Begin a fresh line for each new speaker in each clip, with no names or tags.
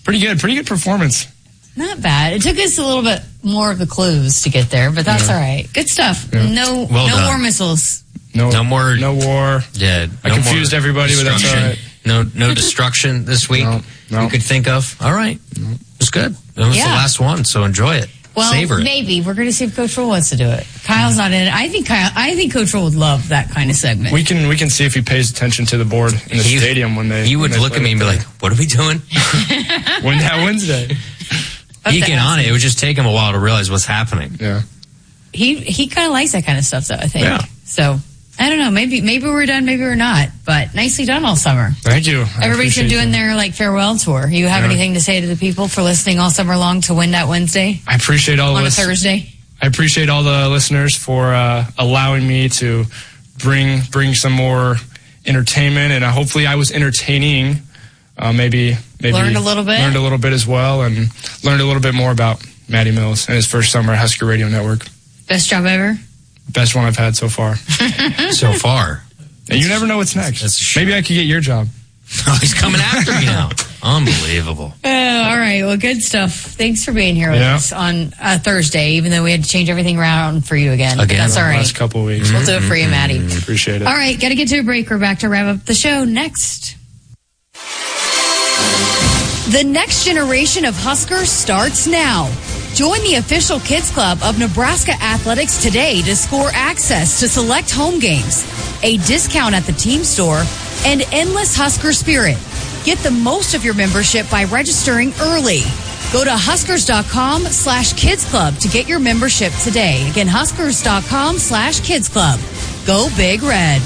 Pretty good performance.
Not bad. It took us a little bit more of the clues to get there, but that's all right. Good stuff. Yeah. No war missiles.
No war.
Yeah.
I confused everybody, but that's all right.
No destruction this week you could think of? All right. It was good. It was the last one, so enjoy it.
Well,
savor it.
Maybe. We're going to see if Coach Roll wants to do it. Kyle's not in it. I think Coach Roll would love that kind of segment.
We can see if he pays attention to the board in the stadium when they...
He would look at me and be like, what are we doing?
When that Wednesday?
He'd get on it. It would just take him a while to realize what's happening.
Yeah.
He kind of likes that kind of stuff, though, I think.
Yeah.
So... I don't know. Maybe we're done. Maybe we're not. But nicely done all summer.
Thank you.
Everybody's been doing their farewell tour. You have anything to say to the people for listening all summer long to Win That Wednesday?
I appreciate all
on a Thursday.
I appreciate all the listeners for allowing me to bring some more entertainment, and hopefully I was entertaining. Maybe
learned a little
bit as well, and learned a little bit more about Matty Mills and his first summer at Husker Radio Network.
Best job ever.
Best one I've had so far.
So far.
And you never know what's next. Maybe I could get your job.
Oh, he's coming after me now. Unbelievable.
All right. Well, good stuff. Thanks for being here with us on Thursday, even though we had to change everything around for you again. That's all right.
Last couple of weeks.
We'll do it for you, Maddie.
Appreciate it.
All right. Got to get to a break. We're back to wrap up the show next. The next generation of Huskers starts now. Join the official Kids Club of Nebraska Athletics today to score access to select home games, a discount at the team store, and endless Husker spirit. Get the most of your membership by registering early. Go to Huskers.com/Kids Club to get your membership today. Again, Huskers.com/Kids Club. Go Big Red.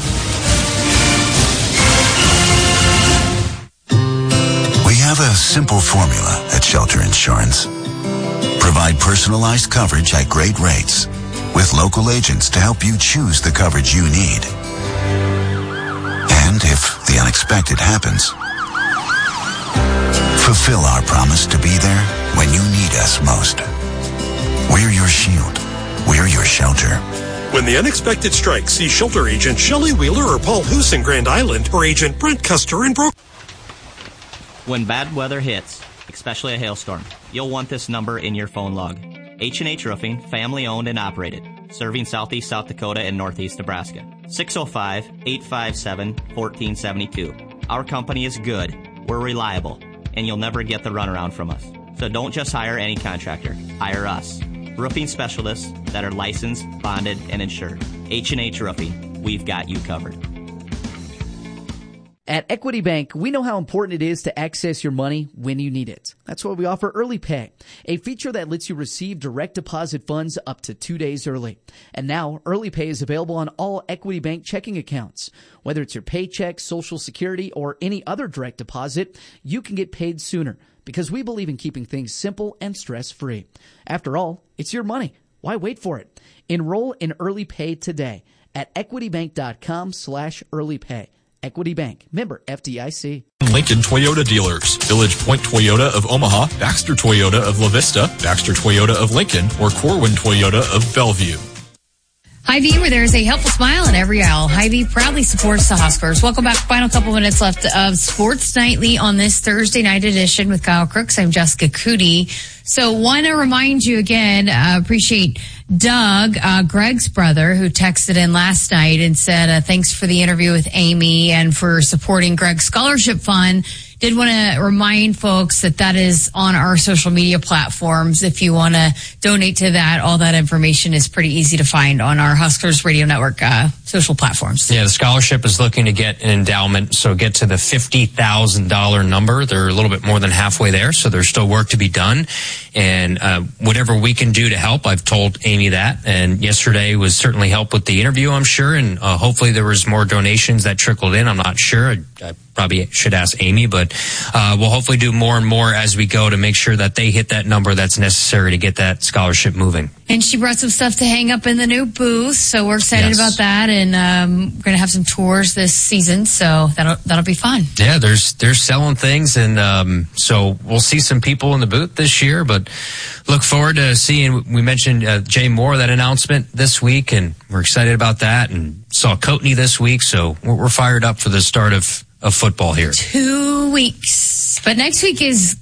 We have a simple formula at Shelter Insurance. Provide personalized coverage at great rates with local agents to help you choose the coverage you need. And if the unexpected happens, fulfill our promise to be there when you need us most. We're your shield. We're your shelter.
When the unexpected strikes, see Shelter Agent Shelley Wheeler or Paul Hoos in Grand Island or Agent Brent Custer in Brook.
When bad weather hits, especially a hailstorm, you'll want this number in your phone log. H&H Roofing, family owned and operated, serving southeast South Dakota and northeast Nebraska. 605-857-1472. Our company is good, we're reliable, and you'll never get the runaround from us. So don't just hire any contractor, hire us. Roofing specialists that are licensed, bonded, and insured. H&H Roofing, we've got you covered.
At Equity Bank, we know how important it is to access your money when you need it. That's why we offer Early Pay, a feature that lets you receive direct deposit funds up to 2 days early. And now, Early Pay is available on all Equity Bank checking accounts. Whether it's your paycheck, Social Security, or any other direct deposit, you can get paid sooner because we believe in keeping things simple and stress-free. After all, it's your money. Why wait for it? Enroll in Early Pay today at equitybank.com/earlypay. Equity Bank, member FDIC.
Lincoln Toyota dealers. Village Point Toyota of Omaha, Baxter Toyota of La Vista, Baxter Toyota of Lincoln, or Corwin Toyota of Bellevue.
Hy-Vee, where there's a helpful smile in every aisle. Hy-Vee proudly supports the Huskers. Welcome back. Final couple minutes left of Sports Nightly on this Thursday night edition with Kyle Crooks. I'm Jessica Cootie. So want to remind you again, appreciate Doug, Greg's brother, who texted in last night and said, thanks for the interview with Amy and for supporting Greg's scholarship fund. Did want to remind folks that is on our social media platforms. If you want to donate to that, all that information is pretty easy to find on our Huskers Radio Network social platforms.
Yeah, the scholarship is looking to get an endowment, so get to the $50,000 number. They're a little bit more than halfway there, so there's still work to be done. And whatever we can do to help, I've told Amy that. And yesterday was certainly help with the interview, I'm sure. And hopefully there was more donations that trickled in. I'm not sure. I probably should ask Amy, but we'll hopefully do more and more as we go to make sure that they hit that number that's necessary to get that scholarship moving.
And she brought some stuff to hang up in the new booth, so we're excited about that. And we're going to have some tours this season, so that'll be fun.
Yeah, they're selling things, and so we'll see some people in the booth this year. But look forward to seeing. We mentioned Jay Moore, that announcement this week, and we're excited about that. And saw Coatney this week, so we're fired up for the start of football here.
2 weeks, but next week is